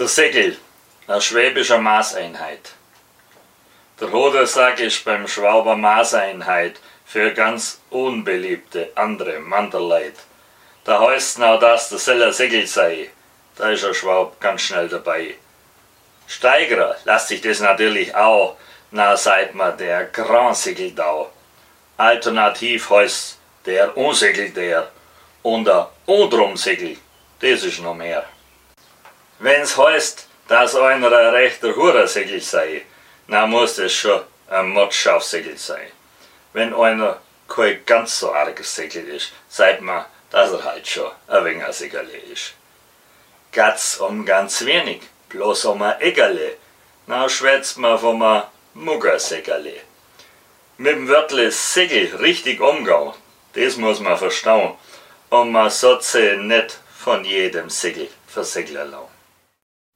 Der Segel, eine schwäbische Maßeinheit. Der Hodensack ist beim Schwaber Maßeinheit für ganz unbeliebte andere Manderleid. Da heißt's noch, dass der Seller Segel sei. Da ist der Schwab ganz schnell dabei. Steigern lässt sich das natürlich auch, na sagt man der Grand Segeldau. Alternativ heißt der Unsegel und der Undrumsegel, das ist noch mehr. Wenn's heißt, dass einer ein rechter Hurersegel sei, dann muss das schon ein Mottschaufsegel sein. Wenn einer kein ganz so arges Segel ist, sagt man, dass er halt schon ein wenig ein Segele ist. Geht's um ganz wenig, bloß um ein Eggerle, dann schwätzt man von einem Muggersegele. Mit dem Wörtle Segel richtig umgehen, das muss man verstehen, und man sollte sich nicht von jedem Segel versegeln lassen.